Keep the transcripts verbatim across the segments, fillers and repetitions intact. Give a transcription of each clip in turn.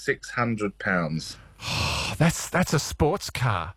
six hundred pounds. Oh, that's that's a sports car.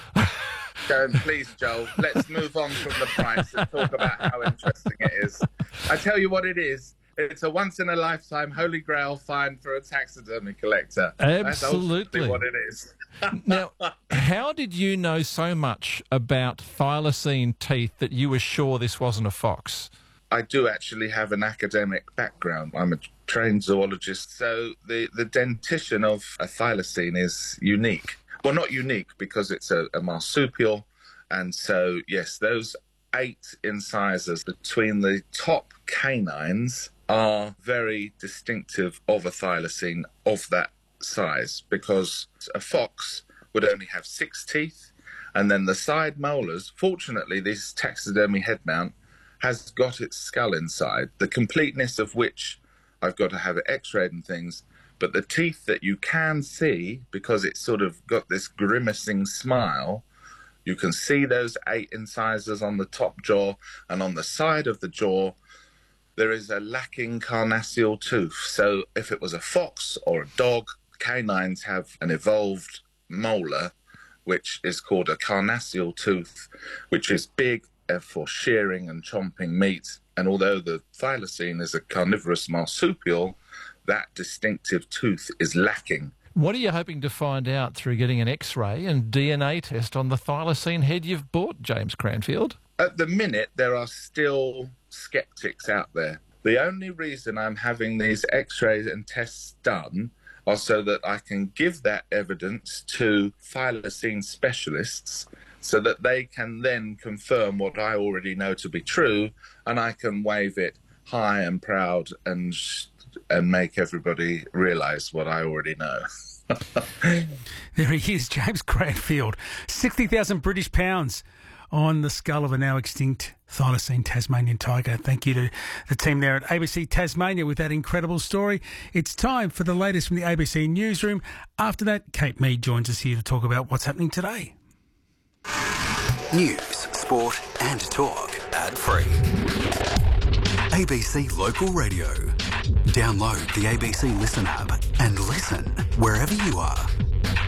Don't, please, Joel, let's move on from the price and talk about how interesting it is. I tell you what it is. It's a once-in-a-lifetime holy grail find for a taxidermy collector. Absolutely. That's what it is. Now, how did you know so much about thylacine teeth that you were sure this wasn't a fox? I do actually have an academic background. I'm a trained zoologist, so the, the dentition of a thylacine is unique. Well, not unique because it's a, a marsupial, and so, yes, those eight incisors between the top canines are very distinctive of a thylacine of that size, because a fox would only have six teeth, and then the side molars, fortunately this taxidermy head mount has got its skull inside, the completeness of which I've got to have it x-rayed and things, but the teeth that you can see, because it's sort of got this grimacing smile, you can see those eight incisors on the top jaw, and on the side of the jaw there is a lacking carnassial tooth. So if it was a fox or a dog, canines have an evolved molar, which is called a carnassial tooth, which is big for shearing and chomping meat. And although the thylacine is a carnivorous marsupial, that distinctive tooth is lacking. What are you hoping to find out through getting an X-ray and D N A test on the thylacine head you've bought, James Cranfield? At the minute, there are still sceptics out there. The only reason I'm having these X-rays and tests done are so that I can give that evidence to thylacine specialists so that they can then confirm what I already know to be true, and I can wave it high and proud and and make everybody realise what I already know. There he is, James Cranfield. sixty thousand British pounds on the skull of a now extinct thylacine Tasmanian tiger. Thank you to the team there at A B C Tasmania with that incredible story. It's time for the latest from the A B C newsroom. After that, Kate Mead joins us here to talk about what's happening today. News, sport and talk. Ad-free. A B C Local Radio. Download the A B C Listen app and listen wherever you are.